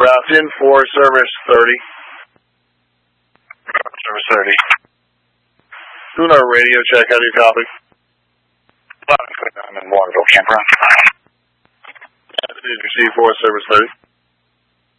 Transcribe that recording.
Grafton for service 30. Service 30. Lunar radio check, how do you copy? I'm in Waterville, Campground. Did you receive for service 30?